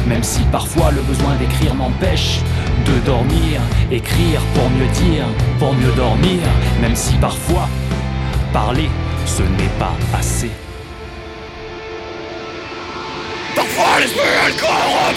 Même si parfois le besoin d'écrire m'empêche de dormir. Écrire pour mieux dire, pour mieux dormir. Même si parfois parler ce n'est pas assez. Parfois l'esprit est corrompu.